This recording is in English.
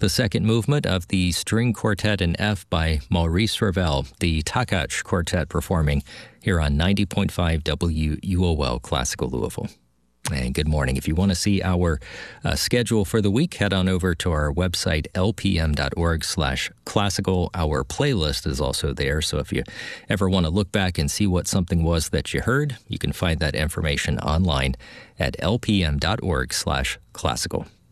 The second movement of the String Quartet in F by Maurice Ravel, the Takach Quartet performing here on 90.5 WUOL Classical Louisville. And good morning. If you want to see our schedule for the week, head on over to our website, lpm.org/classical. Our playlist is also there, so if you ever want to look back and see what something was that you heard, you can find that information online at lpm.org/classical.